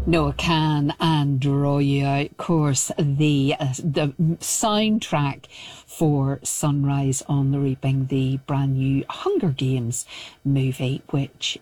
Noah Can and Draw You Out. Of course, the soundtrack for Sunrise on the Reaping, the brand new Hunger Games movie, which